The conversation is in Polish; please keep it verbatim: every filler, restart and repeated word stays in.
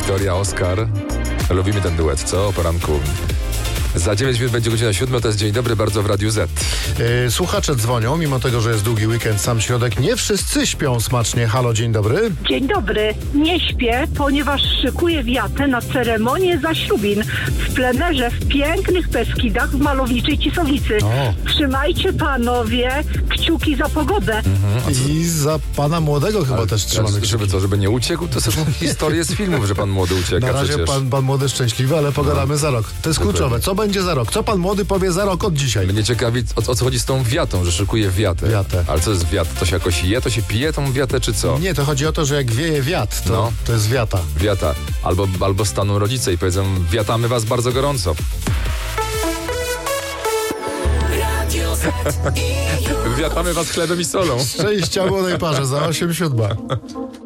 Wiktoria, Oskar. Lubimy ten duet, co? O poranku. Za dziewięć minut będzie godzina siódma, to jest Dzień Dobry, bardzo w Radiu Z. Yy, słuchacze dzwonią, mimo tego, że jest długi weekend, sam środek. Nie wszyscy śpią smacznie. Halo, dzień dobry. Dzień dobry. Nie śpię, ponieważ szykuję wiatę na ceremonię zaślubin w plenerze w pięknych Beskidach w malowniczej Cisowicy. O. Trzymajcie panowie kciuki za pogodę. I za pana młodego chyba Ale też trzymamy żeby, kciuki. żeby co, żeby nie uciekł? To są historie z filmów, że pan młody ucieka Na razie przecież. pan, pan młody szczęśliwy, ale pogadamy No. za rok. To jest Dokładnie. kluczowe. Co będzie za rok? Co pan młody powie za rok od dzisiaj? Mnie ciekawi, o, o co chodzi z tą wiatą, że szykuje wiatę. Wiatę. Ale co jest wiat? To się jakoś je, to się pije tą wiatę, czy co? Nie, to chodzi o to, że jak wieje wiatr, to, No. to jest wiata. Wiata. Albo, albo staną rodzice i powiedzą, wiatamy was bardzo gorąco. Wiatamy was chlebem i solą. Szczęścia młodej parze za osiem siódma.